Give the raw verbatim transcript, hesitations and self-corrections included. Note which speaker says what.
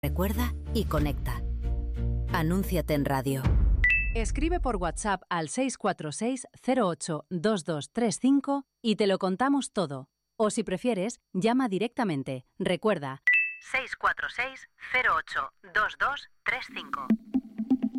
Speaker 1: Recuerda y conecta. Anúnciate en radio.
Speaker 2: Escribe por WhatsApp al seis cuatro seis cero ocho dos dos tres cinco y te lo contamos todo. O si prefieres, llama directamente. Recuerda, seis cuatro seis cero ocho dos dos tres cinco.